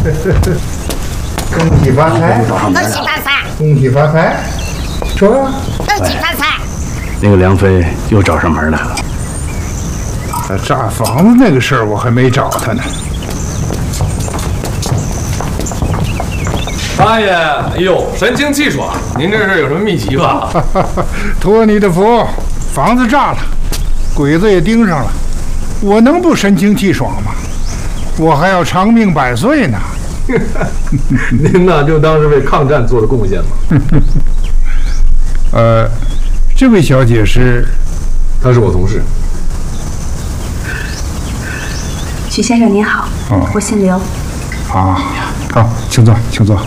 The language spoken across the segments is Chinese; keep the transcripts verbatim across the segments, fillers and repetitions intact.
恭喜发财！ 恭喜发财！ 恭喜发财！说， 恭喜发财！ 那个梁飞又找上门来了。 炸房子那个事儿我还没找他呢。 八爷，哎呦，神清气爽！您这是有什么秘籍吧？ 托你的福，房子炸了，鬼子也盯上了，我能不神清气爽吗？我还要长命百岁呢。 您呢，就当是为抗战做了贡献嘛。 呃，这位小姐是， 她是我同事。 许先生您好，哦、我姓刘。 啊，好，请坐，请坐。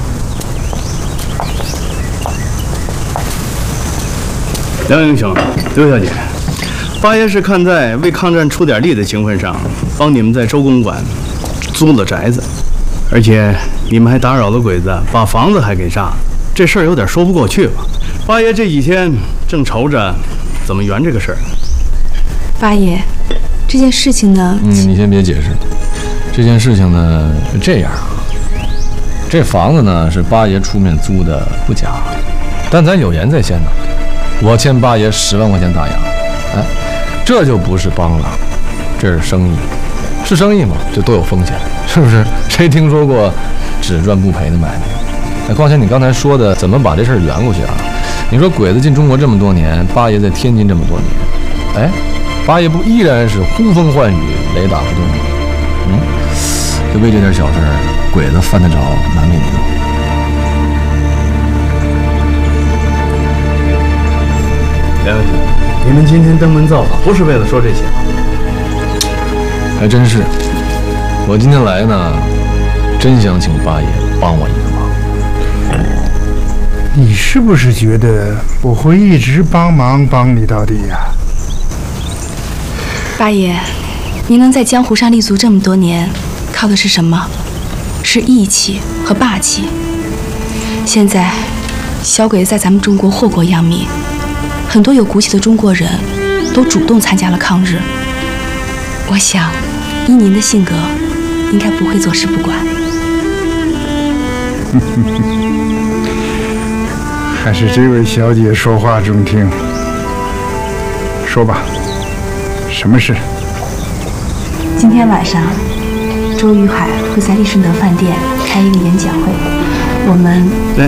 梁英雄，刘小姐，八爷是看在为抗战出点力的情分上，帮你们在周公馆租了宅子，而且你们还打扰了鬼子，把房子还给炸了，这事儿有点说不过去吧？八爷这几天正愁着怎么圆这个事儿。 八爷，这件事情呢…… 嗯，你先别解释。这件事情呢是这样，这房子呢是八爷出面租的不假，但咱有言在先呢。我欠八爷十万块钱大洋，哎，这就不是帮了，这是生意，是生意嘛，就都有风险，是不是？谁听说过只赚不赔的买卖？哎，况且你刚才说的怎么把这事儿圆过去啊？你说鬼子进中国这么多年，八爷在天津这么多年，哎，八爷不依然是呼风唤雨，雷打不动吗？嗯，就为这点小事儿，鬼子犯得着瞒给你吗？ 梁英雄，你们今天登门造访，不是为了说这些吧？ 还真是，我今天来呢，真想请八爷帮我一个忙。 你是不是觉得我会一直帮忙帮你到底呀？ 八爷，您能在江湖上立足这么多年，靠的是什么？是义气和霸气。现在，小鬼子在咱们中国祸国殃民。很多有骨气的中国人都主动参加了抗日。我想，依您的性格，应该不会坐视不管。 还是这位小姐说话中听。说吧，什么事？ 今天晚上，周玉海会在利顺德饭店开一个演讲会，我们对。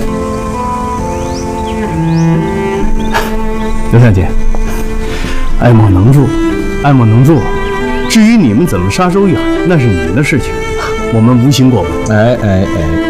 刘小姐，爱莫能助，爱莫能助。至于你们怎么杀周玉海，那是你们的事情，我们无心过问。 哎哎哎！